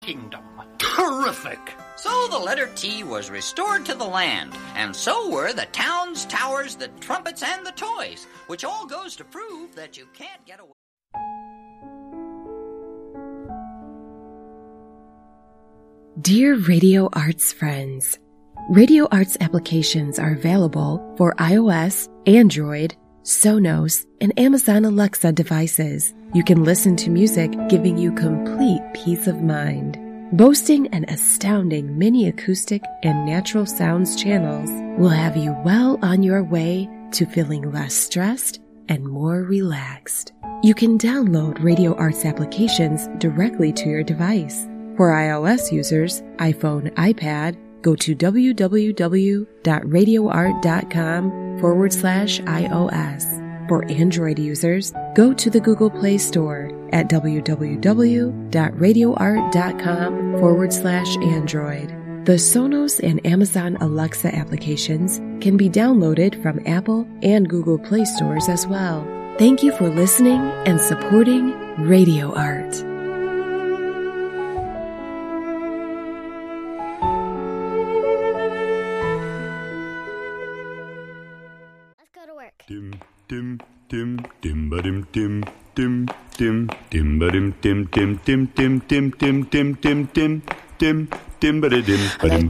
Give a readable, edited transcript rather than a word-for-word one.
kingdom. Terrific! So the letter T was restored to the land, and so were the towns, towers, the trumpets, and the toys, which all goes to prove that you can't get away. Dear Radio Arts friends, Radio Arts applications are available for iOS, Android, Sonos, and Amazon Alexa devices. You can listen to music giving you complete peace of mind. Boasting an astounding mini acoustic and natural sounds channels will have you well on your way to feeling less stressed and more relaxed. You can download Radio Arts applications directly to your device. For iOS users, iPhone, iPad, go to www.radioart.com/iOS. For Android users, go to the Google Play Store at www.radioart.com/Android. The Sonos and Amazon Alexa applications can be downloaded from Apple and Google Play Stores as well. Thank you for listening and supporting Radio Art. Let's go to work. Dim dim dim dim ba dim dim dim dim dim ba dim dim dim dim dim dim dim dim dim dim dim dim ba dim ba dim